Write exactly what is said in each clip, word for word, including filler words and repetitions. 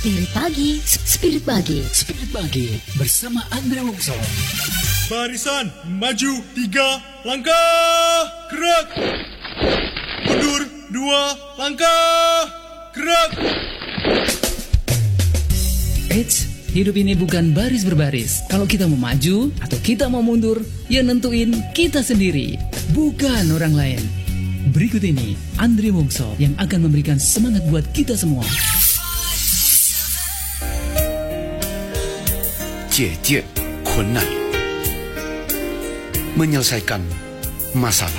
Spirit Pagi, Spirit Pagi, Spirit Pagi bersama Andre Wongso. Barisan maju tiga langkah, gerak. Mundur dua langkah, gerak. Eits, hidup ini bukan baris berbaris. Kalau kita mau maju atau kita mau mundur, ya nentuin kita sendiri, bukan orang lain. Berikut ini Andre Wongso yang akan memberikan semangat buat kita semua. 解决困难 menyelesaikan masalah.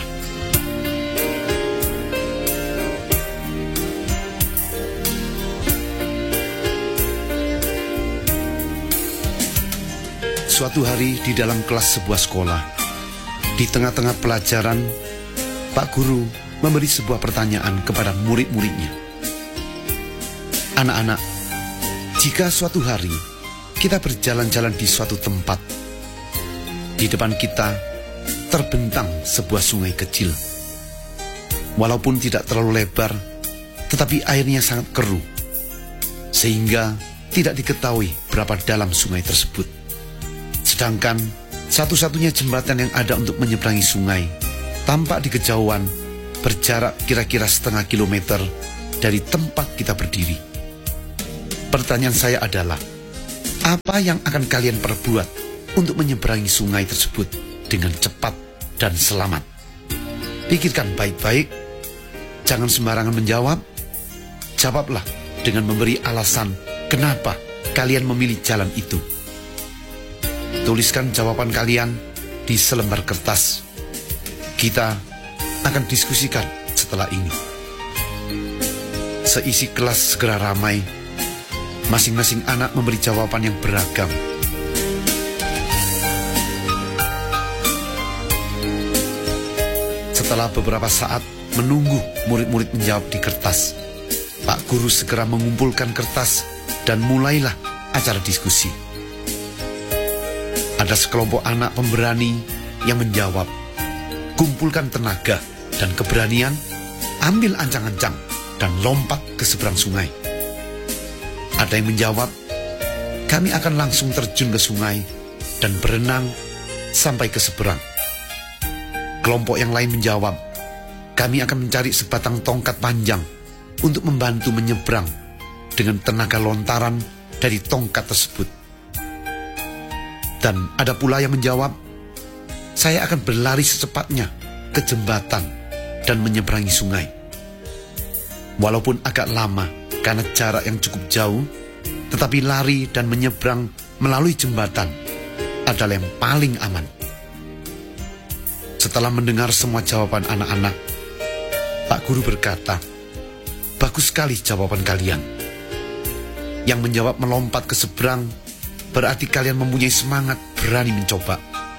Suatu hari di dalam kelas sebuah sekolah, di tengah-tengah pelajaran, Pak Guru memberi sebuah pertanyaan kepada murid-muridnya. Anak-anak, jika suatu hari kita berjalan-jalan di suatu tempat, di depan kita terbentang sebuah sungai kecil. Walaupun tidak terlalu lebar, tetapi airnya sangat keruh, sehingga tidak diketahui berapa dalam sungai tersebut. Sedangkan satu-satunya jembatan yang ada untuk menyeberangi sungai tampak di kejauhan, berjarak kira-kira setengah kilometer dari tempat kita berdiri. Pertanyaan saya adalah, apa yang akan kalian perbuat untuk menyeberangi sungai tersebut dengan cepat dan selamat? Pikirkan baik-baik, jangan sembarangan menjawab. Jawablah dengan memberi alasan kenapa kalian memilih jalan itu. Tuliskan jawaban kalian di selembar kertas. Kita akan diskusikan setelah ini. Seisi kelas segera ramai. Masing-masing anak memberi jawaban yang beragam. Setelah beberapa saat menunggu murid-murid menjawab di kertas, Pak Guru segera mengumpulkan kertas dan mulailah acara diskusi. Ada sekelompok anak pemberani yang menjawab, kumpulkan tenaga dan keberanian, ambil ancang-ancang dan lompat ke seberang sungai. Ada yang menjawab, kami akan langsung terjun ke sungai dan berenang sampai ke seberang. Kelompok yang lain menjawab, kami akan mencari sebatang tongkat panjang untuk membantu menyeberang dengan tenaga lontaran dari tongkat tersebut. Dan ada pula yang menjawab, saya akan berlari secepatnya ke jembatan dan menyeberangi sungai. Walaupun agak lama karena jarak yang cukup jauh, tetapi lari dan menyeberang melalui jembatan adalah yang paling aman. Setelah mendengar semua jawaban anak-anak, Pak Guru berkata, bagus sekali jawaban kalian. Yang menjawab melompat ke seberang, berarti kalian mempunyai semangat berani mencoba.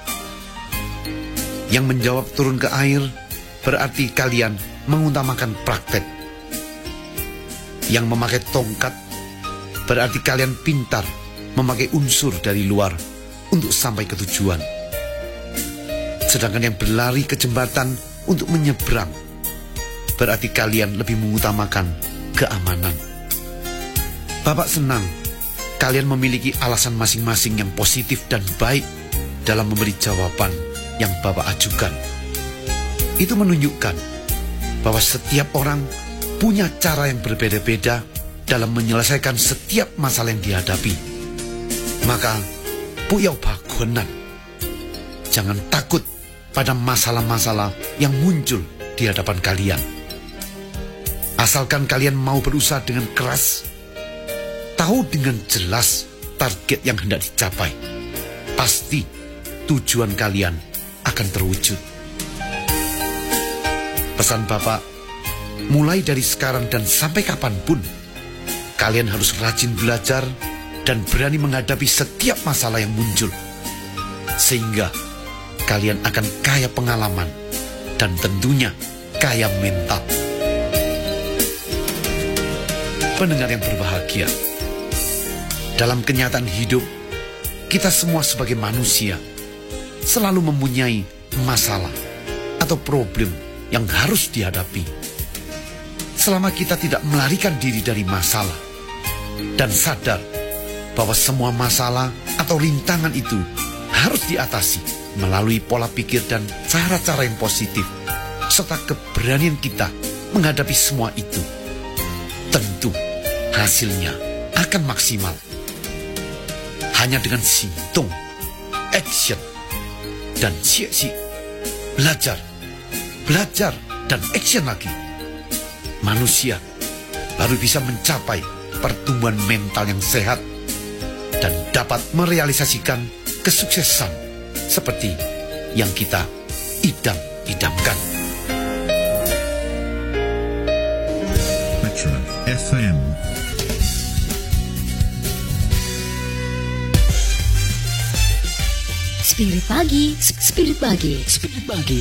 Yang menjawab turun ke air, berarti kalian mengutamakan praktek. Yang memakai tongkat, berarti kalian pintar memakai unsur dari luar untuk sampai ke tujuan. Sedangkan yang berlari ke jembatan untuk menyeberang, berarti kalian lebih mengutamakan keamanan. Bapak senang kalian memiliki alasan masing-masing yang positif dan baik dalam memberi jawaban yang Bapak ajukan. Itu menunjukkan bahwa setiap orang punya cara yang berbeda-beda dalam menyelesaikan setiap masalah yang dihadapi. Maka, Puyau Bagunan, jangan takut pada masalah-masalah yang muncul di hadapan kalian. Asalkan kalian mau berusaha dengan keras, tahu dengan jelas target yang hendak dicapai, pasti tujuan kalian akan terwujud. Pesan Bapak, mulai dari sekarang dan sampai kapanpun, kalian harus rajin belajar dan berani menghadapi setiap masalah yang muncul. Sehingga kalian akan kaya pengalaman dan tentunya kaya mental. Pendengar yang berbahagia, dalam kenyataan hidup, kita semua sebagai manusia selalu mempunyai masalah atau problem yang harus dihadapi. Selama kita tidak melarikan diri dari masalah, dan sadar bahwa semua masalah atau rintangan itu harus diatasi melalui pola pikir dan cara-cara yang positif, serta keberanian kita menghadapi semua itu. Tentu hasilnya akan maksimal. Hanya dengan sintung, action, dan siek-siek, belajar, belajar, dan action lagi, manusia baru bisa mencapai pertumbuhan mental yang sehat dan dapat merealisasikan kesuksesan seperti yang kita idam-idamkan. Metro F M. Spirit Pagi, Spirit Pagi, Spirit Pagi.